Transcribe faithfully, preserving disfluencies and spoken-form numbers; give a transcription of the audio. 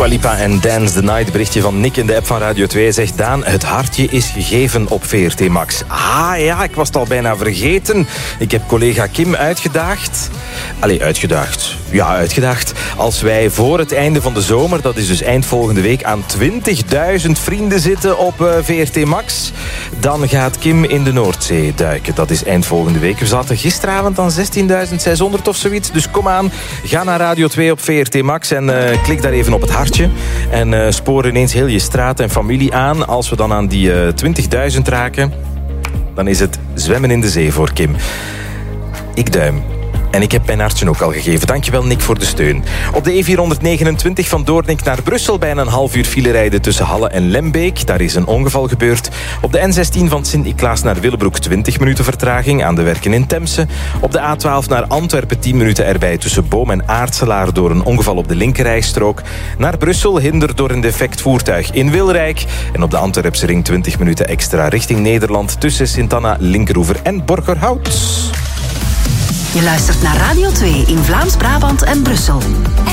Dua Lipa en Dance the Night. Berichtje van Nick in de app van Radio twee zegt: Daan, het hartje is gegeven op V R T Max. Ah ja, ik was het al bijna vergeten. Ik heb collega Kim uitgedaagd. Allee, uitgedaagd. Ja, uitgedaagd. Als wij voor het einde van de zomer, dat is dus eind volgende week, aan twintigduizend vrienden zitten op uh, V R T Max, dan gaat Kim in de Noordzee duiken. Dat is eind volgende week. We zaten gisteravond aan zestienduizend zeshonderd of zoiets. Dus kom aan, ga naar Radio twee op V R T Max en uh, klik daar even op het hartje. En uh, spoor ineens heel je straat en familie aan. Als we dan aan die uh, twintigduizend raken, dan is het zwemmen in de zee voor Kim. Ik duim. En ik heb mijn hartje ook al gegeven. Dankjewel, Nick, voor de steun. Op de E vierhonderdnegenentwintig van Doornik naar Brussel bijna een half uur file rijden tussen Halle en Lembeek. Daar is een ongeval gebeurd. Op de N zestien van Sint-Niklaas naar Willebroek twintig minuten vertraging aan de werken in Temse. Op de A twaalf naar Antwerpen tien minuten erbij tussen Boom en Aartselaar door een ongeval op de linkerrijstrook. Naar Brussel hinder door een defect voertuig in Wilrijk. En op de Antwerpse ring twintig minuten extra richting Nederland tussen Sint-Anna, Linkeroever en Borgerhout. Je luistert naar Radio twee in Vlaams-Brabant en Brussel.